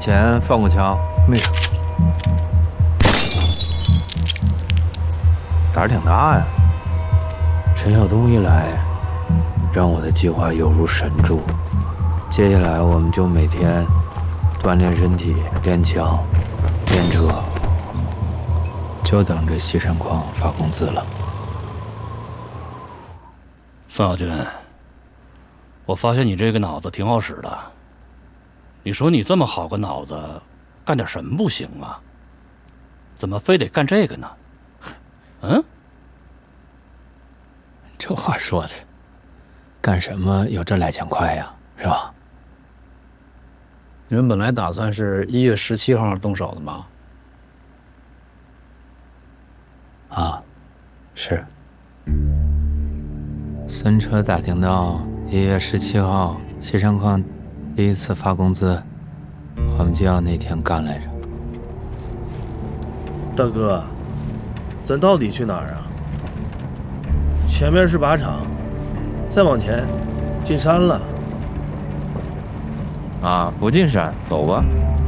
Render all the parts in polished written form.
前放过枪，没什么。胆儿挺大呀。陈晓东一来，让我的计划犹如神助。接下来我们就每天锻炼身体、练枪、练车，就等着西山矿发工资了。 宋小军，我发现你这个脑子挺好使的。你说你这么好个脑子，干点什么不行啊？怎么非得干这个呢？嗯？ 这话说的，干什么有这来钱快呀，是吧？ 你们本来打算是1月17号动手的吗？ 啊，是。孙车打听到1月17号西山矿第一次发工资，我们就要那天干来着。 大哥，咱到底去哪儿啊？前面是靶场，再往前进山了。 啊，不进山，走吧。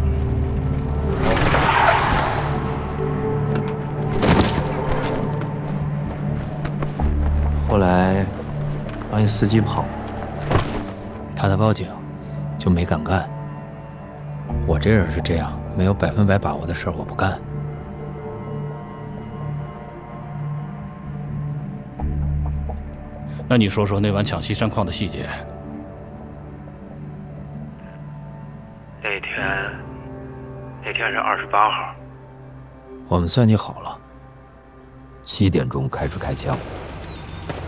后来发现司机跑了，怕他报警，就没敢干。我这人是这样，没有100%把握的事儿我不干。 那你说说那晚抢西山矿的细节。 那天是28号，我们算计好了，7点钟开始开枪。